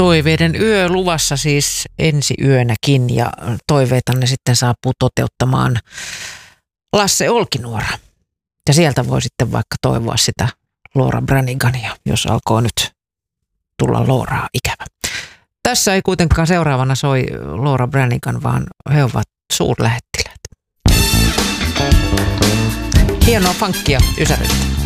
Toiveiden yö luvassa siis ensi yönäkin ja toiveitanne sitten saapuu toteuttamaan Lasse Olkinuora. Ja sieltä voi sitten vaikka toivoa sitä Laura Brannigania, jos alkoi nyt tulla Lauraa ikävä. Tässä ei kuitenkaan seuraavana soi Laura Brannigan, vaan he ovat suurlähettiläät. Hienoa funkkia Ysäriltä.